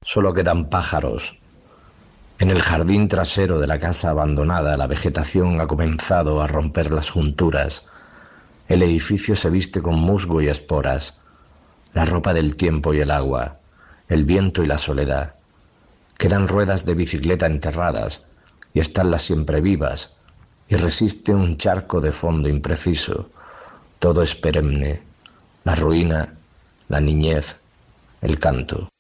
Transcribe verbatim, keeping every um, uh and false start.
solo quedan pájaros. En el jardín trasero de la casa abandonada, la vegetación ha comenzado a romper las junturas. El edificio se viste con musgo y esporas, la ropa del tiempo y el agua, el viento y la soledad. Quedan ruedas de bicicleta enterradas y están las siempre vivas, y resiste un charco de fondo impreciso. Todo es perenne, la ruina, la niñez, el canto.